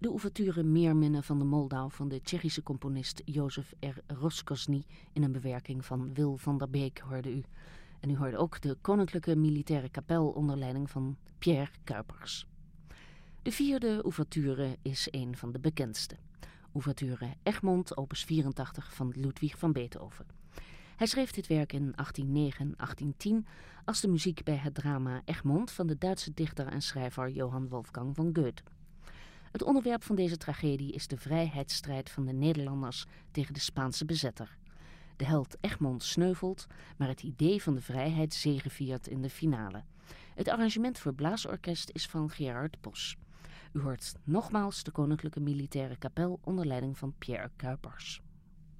De ouverture Meerminnen van de Moldau van de Tsjechische componist Jozef R. Roskozny in een bewerking van Wil van der Beek hoorde u. En u hoorde ook de Koninklijke Militaire Kapel onder leiding van Pierre Cuypers. De vierde ouverture is een van de bekendste. Ouverture Egmont, opus 84 van Ludwig van Beethoven. Hij schreef dit werk in 1809-1810 als de muziek bij het drama Egmont van de Duitse dichter en schrijver Johann Wolfgang van Goethe. Het onderwerp van deze tragedie is de vrijheidsstrijd van de Nederlanders tegen de Spaanse bezetter. De held Egmont sneuvelt, maar het idee van de vrijheid zegeviert in de finale. Het arrangement voor blaasorkest is van Gerard Bos. U hoort nogmaals de Koninklijke Militaire Kapel onder leiding van Pierre Cuypers.